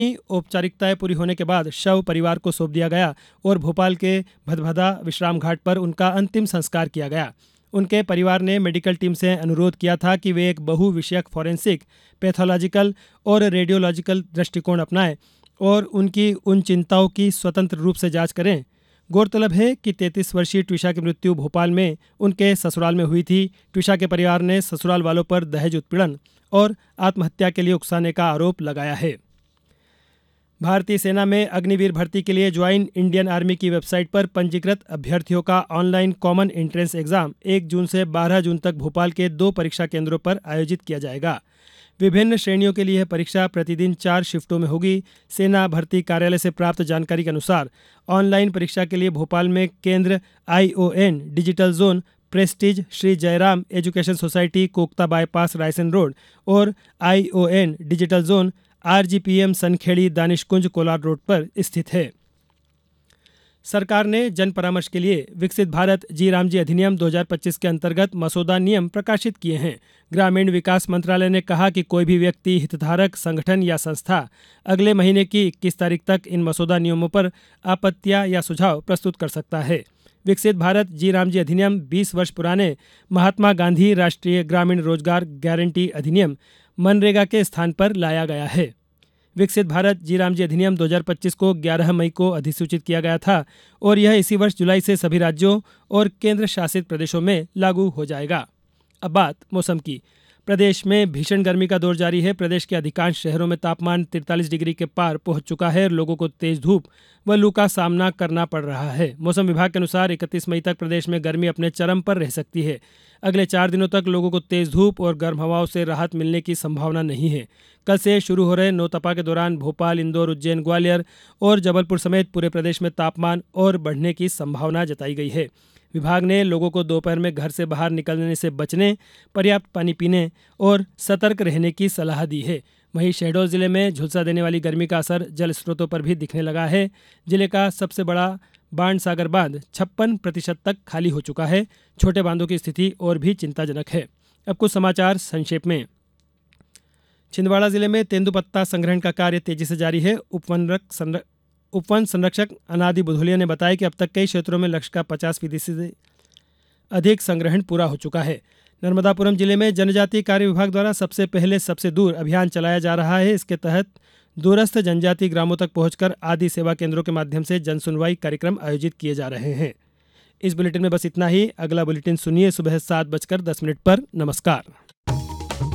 औपचारिकताएं पूरी होने के बाद शव परिवार को सौंप दिया गया और भोपाल के भदभदा विश्राम घाट पर उनका अंतिम संस्कार किया गया। उनके परिवार ने मेडिकल टीम से अनुरोध किया था कि वे एक बहुविषयक फॉरेंसिक, पैथोलॉजिकल और रेडियोलॉजिकल दृष्टिकोण अपनाएं और उनकी उन चिंताओं की स्वतंत्र रूप से जांच करें। गौरतलब है कि 33 वर्षीय ट्विशा की मृत्यु भोपाल में उनके ससुराल में हुई थी। ट्विशा के परिवार ने ससुराल वालों पर दहेज उत्पीड़न और आत्महत्या के लिए उकसाने का आरोप लगाया है। भारतीय सेना में अग्निवीर भर्ती के लिए ज्वाइन इंडियन आर्मी की वेबसाइट पर पंजीकृत अभ्यर्थियों का ऑनलाइन कॉमन एंट्रेंस एग्जाम 1 जून से 12 जून तक भोपाल के 2 परीक्षा केंद्रों पर आयोजित किया जाएगा। विभिन्न श्रेणियों के लिए यह परीक्षा प्रतिदिन 4 शिफ्टों में होगी। सेना भर्ती कार्यालय से प्राप्त जानकारी के अनुसार ऑनलाइन परीक्षा के लिए भोपाल में केंद्र ION digital zone, Prestige, Shri Jairam education society, Kokta bypass, Raisen road और ION digital zone RGPM Sankhedi, Danish Kunj, Kolar road पर स्थित है। सरकार ने जन परामर्श के लिए विकसित भारत जी रामजी अधिनियम 2025 के अंतर्गत मसौदा नियम प्रकाशित किए हैं। ग्रामीण विकास मंत्रालय ने कहा कि कोई भी व्यक्ति, हितधारक संगठन या संस्था अगले महीने की 21 तारीख तक इन मसौदा नियमों पर आपत्तियां या सुझाव प्रस्तुत कर सकता है। विकसित भारत जी रामजी अधिनियम 20 वर्ष पुराने महात्मा गांधी राष्ट्रीय ग्रामीण रोजगार गारंटी अधिनियम मनरेगा के स्थान पर लाया गया है। विकसित भारत जी रामजी अधिनियम 2025 को 11 मई को अधिसूचित किया गया था और यह इसी वर्ष जुलाई से सभी राज्यों और केंद्र शासित प्रदेशों में लागू हो जाएगा। अब बात मौसम की। प्रदेश में भीषण गर्मी का दौर जारी है। प्रदेश के अधिकांश शहरों में तापमान 43 डिग्री के पार पहुंच चुका है और लोगों को तेज धूप व लू का सामना करना पड़ रहा है। मौसम विभाग के अनुसार 31 मई तक प्रदेश में गर्मी अपने चरम पर रह सकती है। अगले 4 दिनों तक लोगों को तेज धूप और गर्म हवाओं से राहत मिलने की संभावना नहीं है। कल से शुरू हो रहे नौतपा के दौरान भोपाल, इंदौर, उज्जैन, ग्वालियर और जबलपुर समेत पूरे प्रदेश में तापमान और बढ़ने की संभावना जताई गई है। विभाग ने लोगों को दोपहर में घर से बाहर निकलने से बचने, पर्याप्त पानी पीने और सतर्क रहने की सलाह दी है। वहीं शहडोल जिले में झुलसा देने वाली गर्मी का असर जल स्रोतों पर भी दिखने लगा है। जिले का सबसे बड़ा बाणसागर बांध 56% तक खाली हो चुका है। छोटे बांधों की स्थिति और भी चिंताजनक है। अब कुछ समाचार संक्षेप में। छिंदवाड़ा जिले में तेंदुपत्ता संग्रहण का कार्य तेजी से जारी है। उपवन संरक्षक अनादि बुधोलिया ने बताया कि अब तक कई क्षेत्रों में लक्ष्य का 50% से अधिक संग्रहण पूरा हो चुका है। नर्मदापुरम जिले में जनजातीय कार्य विभाग द्वारा सबसे पहले सबसे दूर अभियान चलाया जा रहा है। इसके तहत दूरस्थ जनजातीय ग्रामों तक पहुंचकर आदि सेवा केंद्रों के माध्यम से जन सुनवाई कार्यक्रम आयोजित किए जा रहे हैं। इस बुलेटिन में बस इतना ही। अगला बुलेटिन सुनिए सुबह 7:10 पर। नमस्कार।